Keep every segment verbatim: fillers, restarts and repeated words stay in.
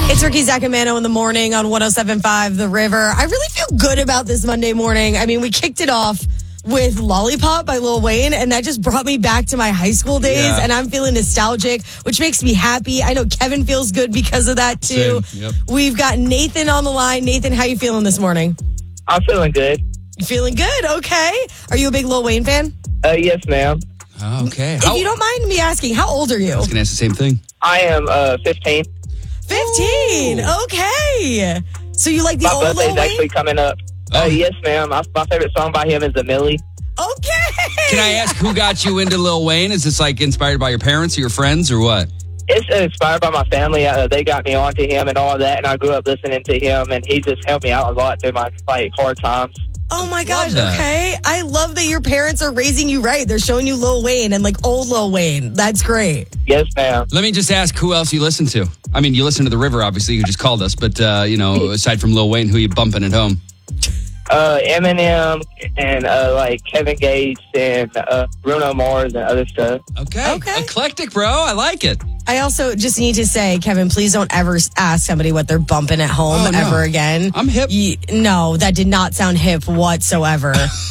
It's Ricky Zacamano in the morning on one oh seven point five The River. I really feel good about this Monday morning. I mean, we kicked it off with Lollipop by Lil Wayne, and that just brought me back to my high school days, Yeah. and I'm feeling nostalgic, which makes me happy. I know Kevin feels good because of that, too. Yep. We've got Nathan on the line. Nathan, how you feeling this morning? I'm feeling good. You feeling good? Okay. Are you a big Lil Wayne fan? Uh, yes, ma'am. Okay. If How, you don't mind me asking, how old are you? I was going to ask the same thing. I am uh, fifteen. fifteen. Okay. So you like the My old Lil birthday's Wayne? actually coming up. Oh. Uh, yes, ma'am. My, my favorite song by him is "A Millie." Okay. Can I ask who got you into Lil Wayne? Is this like inspired by your parents or your friends or what? It's inspired by my family. Uh, they got me onto him and all that, and I grew up listening to him, and he just helped me out a lot through my like hard times. Oh my gosh, that. okay. I love that your parents are raising you right. They're showing you Lil Wayne and like old Lil Wayne. That's great. Yes, ma'am. Let me just ask who else you listen to. I mean, you listen to The River, obviously, you just called us, but, uh, you know, aside from Lil Wayne, who you bumping at home? Uh, Eminem and uh, like Kevin Gates and uh, Bruno Mars and other stuff. Okay. Okay. Eclectic, bro. I like it. I also just need to say, Kevin, please don't ever ask somebody what they're bumping at home Oh, no. ever again. I'm hip. Ye- no, that did not sound hip whatsoever.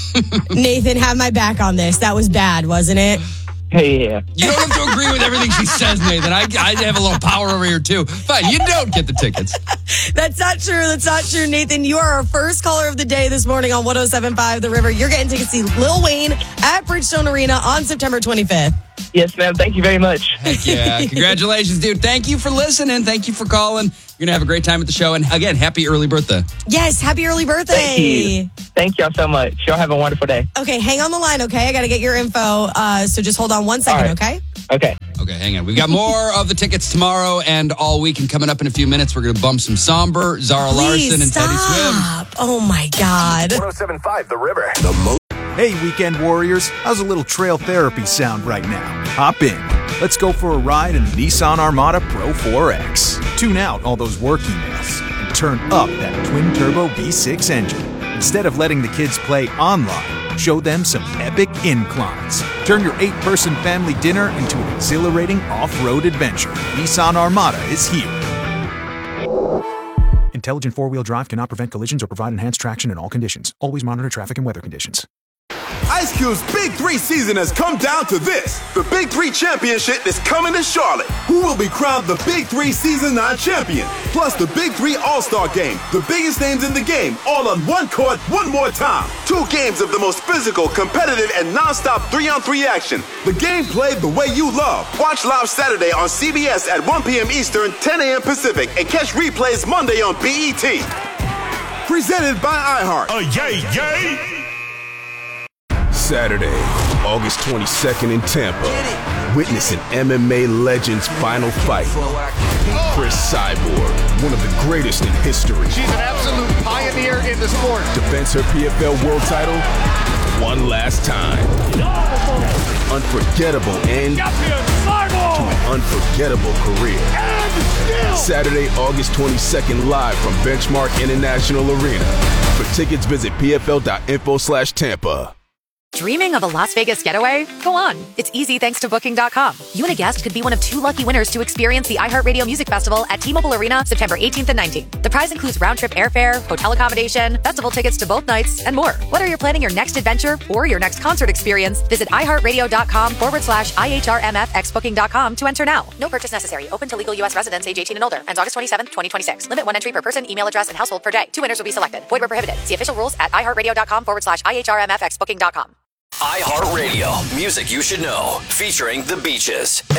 Nathan, have my back on this. That was bad, wasn't it? Hey, yeah. You don't have to agree with everything she says, Nathan. I, I have a little power over here, too. Fine, you don't get the tickets. That's not true. That's not true, Nathan. You are our first caller of the day this morning on one oh seven point five The River. You're getting tickets to see Lil Wayne at Bridgestone Arena on September twenty-fifth. Yes, ma'am. Thank you very much. Heck yeah. Congratulations, dude. Thank you for listening. Thank you for calling. You're going to have a great time at the show. And again, happy early birthday. Yes, happy early birthday. Thank you. Thank y'all so much. Y'all have a wonderful day. Okay, hang on the line, okay? I got to get your info. Uh, so just hold on one second, All right. okay? Okay. Okay, hang on. We've got more of the tickets tomorrow and all week. And coming up in a few minutes, we're going to bump some Somber, Zara Please Larson, and stop. Teddy Swim. Oh, my God. one oh seven point five The River. Hey, weekend warriors, how's a little trail therapy sound right now? Hop in. Let's go for a ride in the Nissan Armada Pro four X. Tune out all those work emails and turn up that twin-turbo V six engine. Instead of letting the kids play online, show them some epic inclines. Turn your eight-person family dinner into an exhilarating off-road adventure. Nissan Armada is here. Intelligent four-wheel drive cannot prevent collisions or provide enhanced traction in all conditions. Always monitor traffic and weather conditions. Ice Cube's Big Three season has come down to this. The Big Three Championship is coming to Charlotte. Who will be crowned the Big Three Season nine champion? Plus the Big Three All-Star Game. The biggest names in the game, all on one court, one more time. Two games of the most physical, competitive, and non-stop three-on-three action. The game played the way you love. Watch live Saturday on C B S at one p.m. Eastern, ten a.m. Pacific, and catch replays Monday on B E T. Presented by iHeart. Oh, yay, yay! Saturday, August twenty-second in Tampa. Witness an M M A legend's final fight. Chris Cyborg, one of the greatest in history. She's an absolute pioneer in the sport. Defends her P F L world title one last time. Unforgettable end to an unforgettable career. Saturday, August twenty-second, live from Benchmark International Arena. For tickets, visit p f l dot info slash Tampa. Dreaming of a Las Vegas getaway? Go on. It's easy thanks to Booking dot com. You and a guest could be one of two lucky winners to experience the iHeartRadio Music Festival at T-Mobile Arena September eighteenth and nineteenth. The prize includes round-trip airfare, hotel accommodation, festival tickets to both nights, and more. Whether you're planning your next adventure or your next concert experience, visit iHeartRadio.com forward slash IHRMFX Booking dot com to enter now. No purchase necessary. Open to legal U S residents age eighteen and older. Ends August twenty-seventh, twenty twenty-six. Limit one entry per person, email address, and household per day. Two winners will be selected. Void where prohibited. See official rules at iHeartRadio.com forward slash IHRMFX Booking dot com. iHeartRadio, music you should know, featuring The Beaches.